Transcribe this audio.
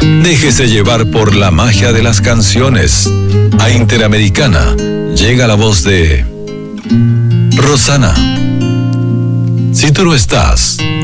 Déjese llevar por la magia de las canciones. A Interamericana llega la voz de Rosana. Si tú no estás,